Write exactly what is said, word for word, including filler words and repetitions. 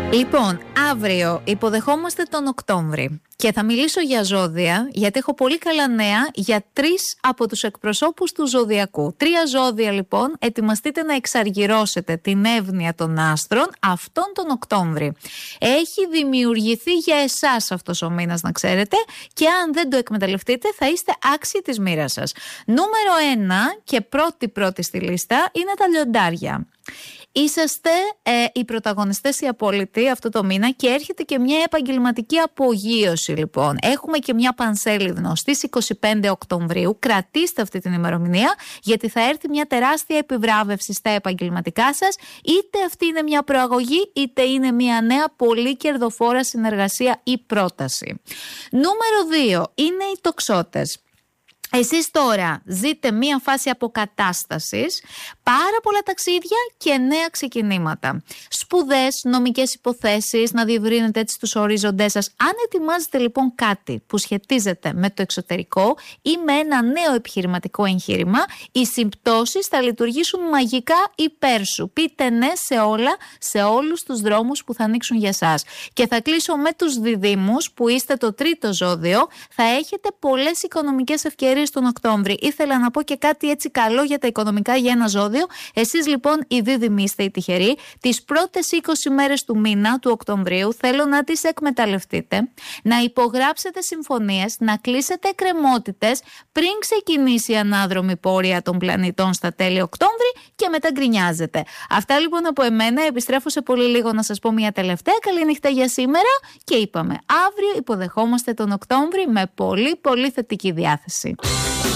Λοιπόν, αύριο υποδεχόμαστε τον Οκτώβρη και θα μιλήσω για ζώδια, γιατί έχω πολύ καλά νέα για τρεις από τους εκπροσώπους του ζωδιακού. Τρία ζώδια λοιπόν, ετοιμαστείτε να εξαργυρώσετε την εύνοια των άστρων αυτόν τον Οκτώβρη. Έχει δημιουργηθεί για εσάς αυτός ο μήνας, να ξέρετε, και αν δεν το εκμεταλλευτείτε θα είστε άξιοι της μοίρας σας. Νούμερο ένα και πρώτη πρώτη στη λίστα είναι τα λιοντάρια. Είσαστε ε, οι πρωταγωνιστές οι απόλυτοι αυτό το μήνα και έρχεται και μια επαγγελματική απογείωση λοιπόν. Έχουμε και μια πανσέλινο στις είκοσι πέντε Οκτωβρίου. Κρατήστε αυτή την ημερομηνία, γιατί θα έρθει μια τεράστια επιβράβευση στα επαγγελματικά σας. Είτε αυτή είναι μια προαγωγή, είτε είναι μια νέα πολύ κερδοφόρα συνεργασία ή πρόταση. Νούμερο δύο είναι οι τοξότες. Εσείς τώρα ζείτε μία φάση αποκατάστασης, πάρα πολλά ταξίδια και νέα ξεκινήματα. Σπουδές, νομικές υποθέσεις, να διευρύνετε έτσι τους ορίζοντές σας. Αν ετοιμάζετε λοιπόν κάτι που σχετίζεται με το εξωτερικό ή με ένα νέο επιχειρηματικό εγχείρημα, οι συμπτώσεις θα λειτουργήσουν μαγικά υπέρ σου. Πείτε ναι σε όλα, σε όλους τους δρόμους που θα ανοίξουν για σας. Και θα κλείσω με τους διδύμους, που είστε το τρίτο ζώδιο. Θα έχετε πολλές οικονομικές ευκαιρίες τον Οκτώβρη. Ήθελα να πω και κάτι έτσι καλό για τα οικονομικά για ένα ζώδιο. Εσείς λοιπόν οι δίδυμοι είστε οι τυχεροί. Τις πρώτες είκοσι μέρες του μήνα του Οκτωβρίου θέλω να τις εκμεταλλευτείτε, να υπογράψετε συμφωνίες, να κλείσετε εκκρεμότητες πριν ξεκινήσει η ανάδρομη πορεία των πλανητών στα τέλη Οκτώβρη και μετά γκρινιάζετε. Αυτά λοιπόν από εμένα. Επιστρέφω σε πολύ λίγο να σας πω μια τελευταία καλή νύχτα για σήμερα και είπαμε αύριο υποδεχόμαστε τον Οκτώβρη με πολύ πολύ θετική διάθεση.